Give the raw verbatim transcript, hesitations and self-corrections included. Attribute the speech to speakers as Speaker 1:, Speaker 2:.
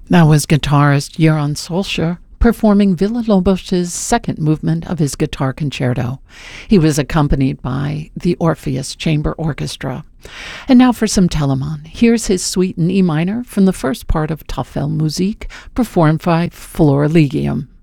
Speaker 1: That was guitarist Jeroen Solskjaer performing Villa-Lobos's second movement of his guitar concerto. He was accompanied by the Orpheus Chamber Orchestra. And now for some Telemann. Here's his suite in E minor from the first part of Tafel Musik, performed by Florilegium.